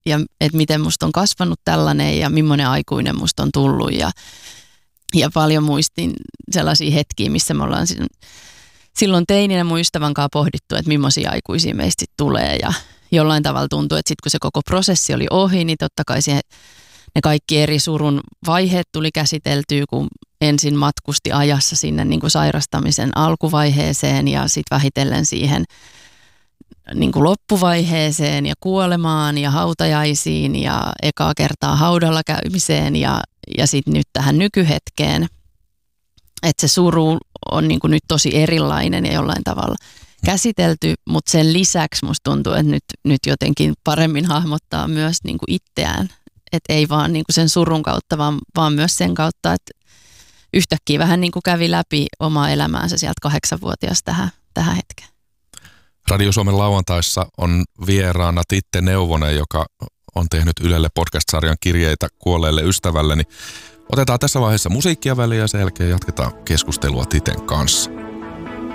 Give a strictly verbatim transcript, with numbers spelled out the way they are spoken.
ja että miten musta on kasvanut tällainen ja millainen aikuinen musta on tullut. Ja, ja paljon muistin sellaisia hetkiä, missä me ollaan silloin teininä mun ystävän kanssa pohdittu, että millaisia aikuisia meistä tulee. Ja jollain tavalla tuntuu, että sitten kun se koko prosessi oli ohi, niin totta kai siihen, ne kaikki eri surun vaiheet tuli käsiteltyä, kun ensin matkusti ajassa sinne niin kuin sairastamisen alkuvaiheeseen ja sitten vähitellen siihen niin kuin loppuvaiheeseen ja kuolemaan ja hautajaisiin ja ekaa kertaa haudalla käymiseen ja, ja sitten nyt tähän nykyhetkeen. Että se suru on niin kuin nyt tosi erilainen ja jollain tavalla käsitelty, mutta sen lisäksi musta tuntuu, että nyt, nyt jotenkin paremmin hahmottaa myös niin kuin itseään. Että ei vaan niin kuin sen surun kautta, vaan, vaan myös sen kautta, että yhtäkkiä vähän niin kuin kävi läpi omaa elämäänsä sieltä kahdeksanvuotiaasta tähän, tähän hetkeen. Radio Suomen lauantaissa on vieraana Titte Neuvonen, joka on tehnyt Ylelle podcast-sarjan Kirjeitä kuolleelle ystävälleni. Otetaan tässä vaiheessa musiikkia väliin ja sen jälkeen jatketaan keskustelua Titen kanssa.